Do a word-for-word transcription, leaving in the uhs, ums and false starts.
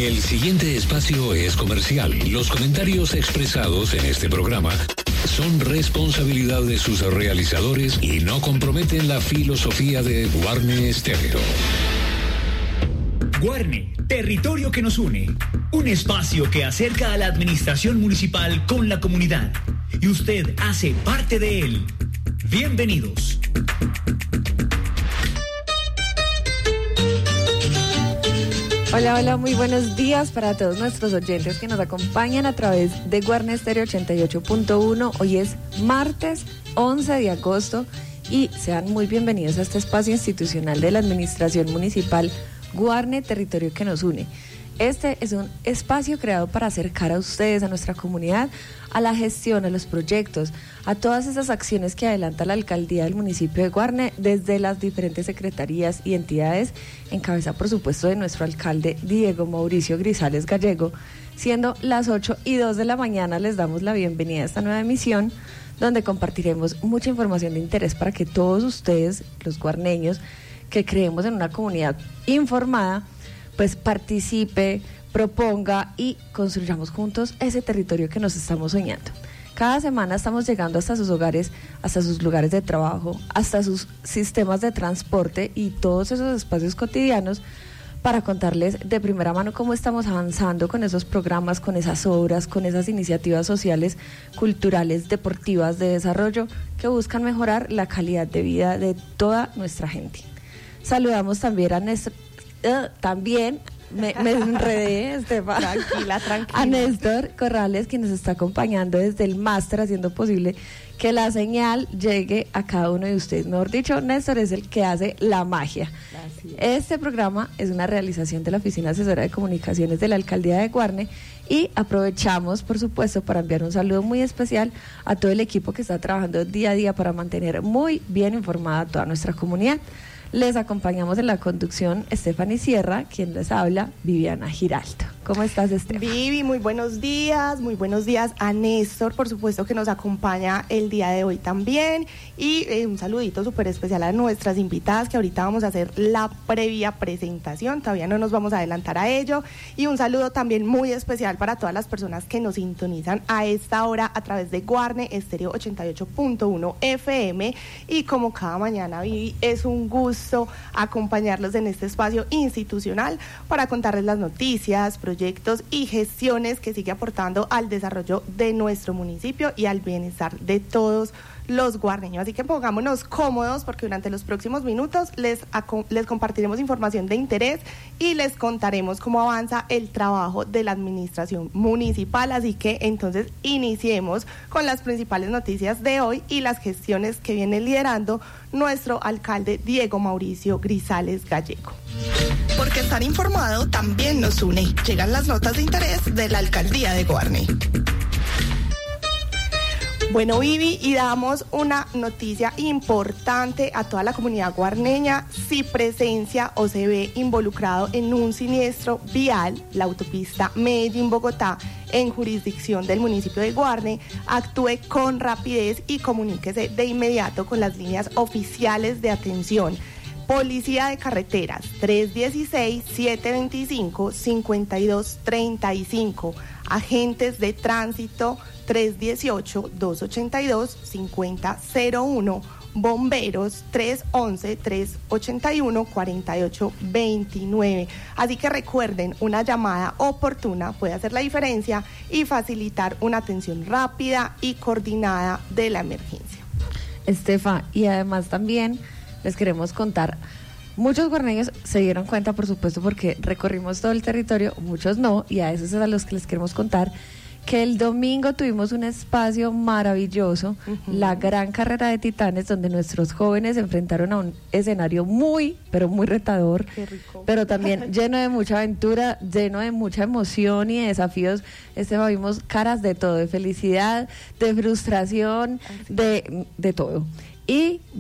El siguiente espacio es comercial. Los comentarios expresados en este programa son responsabilidad de sus realizadores y no comprometen la filosofía de Guarne Stereo. Guarne, territorio que nos une. Un espacio que acerca a la administración municipal con la comunidad. Y usted hace parte de él. Bienvenidos. Hola, hola, muy buenos días para todos nuestros oyentes que nos acompañan a través de Guarne Stereo ochenta y ocho punto uno. Hoy es martes once de agosto y sean muy bienvenidos a este espacio institucional de la Administración Municipal Guarne, territorio que nos une. Este es un espacio creado para acercar a ustedes, a nuestra comunidad, a la gestión, a los proyectos, a todas esas acciones que adelanta la alcaldía del municipio de Guarne desde las diferentes secretarías y entidades, en cabeza, por supuesto, de nuestro alcalde Diego Mauricio Grisales Gallego. Siendo las ocho y dos de la mañana, les damos la bienvenida a esta nueva emisión, donde compartiremos mucha información de interés para que todos ustedes, los guarneños, que creemos en una comunidad informada, pues participe, proponga y construyamos juntos ese territorio que nos estamos soñando. Cada semana estamos llegando hasta sus hogares, hasta sus lugares de trabajo, hasta sus sistemas de transporte y todos esos espacios cotidianos para contarles de primera mano cómo estamos avanzando con esos programas, con esas obras, con esas iniciativas sociales, culturales, deportivas, de desarrollo que buscan mejorar la calidad de vida de toda nuestra gente. Saludamos también a Néstor, uh, también me, me enredé, Esteban. Tranquila, tranquila. A Néstor Corrales, quien nos está acompañando desde el máster, haciendo posible que la señal llegue a cada uno de ustedes. Mejor dicho, Néstor es el que hace la magia. Este programa es una realización de la Oficina Asesora de Comunicaciones de la Alcaldía de Guarne y aprovechamos, por supuesto, para enviar un saludo muy especial a todo el equipo que está trabajando día a día para mantener muy bien informada a toda nuestra comunidad. Les acompañamos en la conducción Stephanie Sierra, quien les habla, Viviana Giraldo. ¿Cómo estás, Stephanie? Vivi, muy buenos días, muy buenos días a Néstor, por supuesto que nos acompaña el día de hoy también, y eh, un saludito súper especial a nuestras invitadas, que ahorita vamos a hacer la previa presentación, todavía no nos vamos a adelantar a ello, y un saludo también muy especial para todas las personas que nos sintonizan a esta hora a través de Guarne Stereo ochenta y ocho punto uno F M, y como cada mañana, Vivi, es un gusto acompañarlos en este espacio institucional para contarles las noticias, proyectos y gestiones que sigue aportando al desarrollo de nuestro municipio y al bienestar de todos los guarneños. Así que pongámonos cómodos porque durante los próximos minutos les, les compartiremos información de interés y les contaremos cómo avanza el trabajo de la administración municipal. Así que entonces iniciemos con las principales noticias de hoy y las gestiones que viene liderando nuestro alcalde Diego Mauricio Grisales Gallego. Porque estar informado también nos une. Llegan las notas de interés de la alcaldía de Guarne. Bueno, Vivi, y damos una noticia importante a toda la comunidad guarneña. Si presencia o se ve involucrado en un siniestro vial, la autopista Medellín-Bogotá, en jurisdicción del municipio de Guarne, actúe con rapidez y comuníquese de inmediato con las líneas oficiales de atención. Policía de Carreteras, tres uno seis, siete dos cinco, cinco dos tres cinco. Agentes de Tránsito, tres uno ocho, dos ocho dos, cinco cero cero uno. Bomberos, tres once, tres ochenta y uno, cuarenta y ocho veintinueve. Así que recuerden, una llamada oportuna puede hacer la diferencia y facilitar una atención rápida y coordinada de la emergencia. Estefa, y además también les queremos contar, muchos guarneños se dieron cuenta, por supuesto, porque recorrimos todo el territorio, muchos no, y a esos es a los que les queremos contar, que el domingo tuvimos un espacio maravilloso, uh-huh. la gran carrera de titanes, donde nuestros jóvenes se enfrentaron a un escenario muy, pero muy retador, pero también lleno de mucha aventura, lleno de mucha emoción y de desafíos. Este vimos caras de todo, de felicidad, de frustración, de, de todo. Y